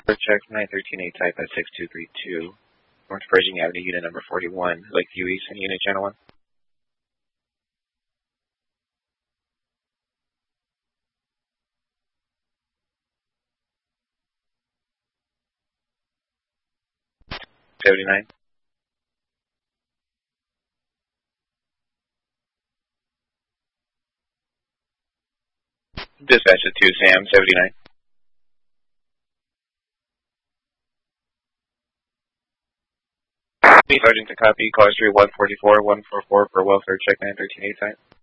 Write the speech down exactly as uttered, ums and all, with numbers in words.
Check nine thirteen eight type at six two three two. North Virginia Avenue, unit number forty-one, Lakeview East, and unit channel one. seventy-nine. Dispatch to two Sam, seventy-nine. Sergeant to copy, call three one four four one four four for welfare check nine thirteen eight type.